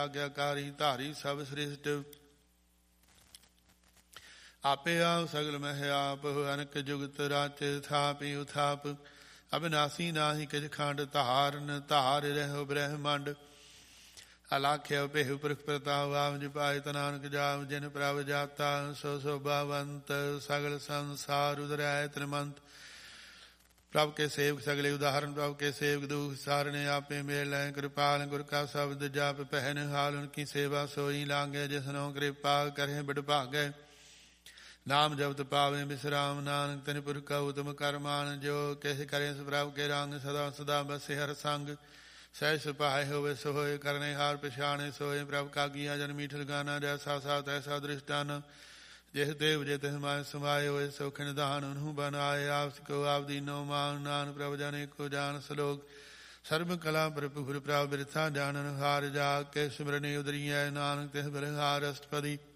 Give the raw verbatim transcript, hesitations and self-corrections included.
ਆਗਿਆਕਾਰੀ ਧਾਰੀ ਸਭ ਸ੍ਰਿਸ਼ਟ। ਆਪੇ ਆਪ ਸਗਲ ਮਹਿ ਆਪ, ਅਨਕ ਜੁਗਤ ਰਾਚੇ ਥਾਪਿ ਉਥਾਪ। ਅਬਿਨਾਸੀ ਨਾਹੀ ਕਿਛ ਖੰਡ, ਧਾਰਨ ਧਾਰ ਰਹਿਓ ਬ੍ਰਹਮੰਡ। ਅਲਾਖਿਆ ਭੇਹੁ ਪੁਰਖ ਪ੍ਰਤਾਪ, ਆਪ ਜਪਾਇ ਨਾਨਕ ਜਾਪ। ਜਿਨ ਪ੍ਰਭ ਜਾਤਾ ਸੋ ਸੋਭਾਵੰਤ, ਸਗਲ ਸੰਸਾਰ ਉਦਰੈ ਤ੍ਰਿਮੰਤ। ਪ੍ਰਭ ਕੇ ਸੇਵਕ ਸਗਲੇ ਉਦਾਹਰਨ, ਪ੍ਰਭ ਕੇ ਸੇਵਕ ਦੁਖ ਸਾਰਣੇ। ਆਪੇ ਮੇਲ ਲੈ ਕਿਰਪਾਲ, ਗੁਰ ਕਾ ਸ਼ਬਦ ਜਪ। ਪਹਿਨ ਹਾਲ ਉਨਕੀ ਸੇਵਾ, ਸੋਈ ਲਾਗੇ। ਜਿਸਨੋ ਕਿਰਪਾ ਕਰੇ ਬਿਡ ਭਾਗੈ, ਨਾਮ ਜਪਤ ਪਾਵੇ ਬਿਸਰਾਮ। ਨਾਨਕ ਤਿਨ ਪੁਰਖਾ ਉਤਮ ਕਰਮਾਨ, ਜੋ ਕਿਸ ਕਰੇ ਸੋ ਪ੍ਰਭ ਕੇ ਰੰਗ। ਸਦਾ ਸਦਾ ਬਸੇ ਹਰ ਸੰਗ, ਸਹਿ ਸੁਭਾਏ ਹੋਵੇ ਸੋਏ। ਕਰਨੇ ਹਾਰ ਪਛਾਣੇ ਸੋਏ, ਪ੍ਰਭ ਕਾ ਕੀਆ ਜਨ ਮੀਠ ਗਾਨਾ। ਜੈਸਾ ਸਾਥ ਐਸਾ ਦ੍ਰਿਸ਼ਟਾਨ, ਜਿਸ ਦੇਵ ਜੇ ਤਿਸ ਮਾਇ ਸਮਾਏ। ਹੋਏ ਸੋਖ ਨਿਧਾਨ ਉਹਨੂੰ ਬਨਾਏ, ਆਪ ਸਿਕੋ ਆਪ ਦੀਨੋ ਮਾਨ। ਨਾਨਕ ਪ੍ਰਭ ਜਾਨੇ ਕੋ ਜਾਨ ਸਲੋਕ, ਸਰਬ ਕਲਾ ਭਰਪੂਰ ਪ੍ਰਭ ਬਿਰਥਾ ਜਾਣਨ ਹਾਰ। ਜਾ ਕੇ ਸਿਮਰਨੇ ਉਦਰੀਐ, ਨਾਨਕ ਤਿਸ ਬਲਿਹਾਰ ਅਸ਼ਟਪਦੀ।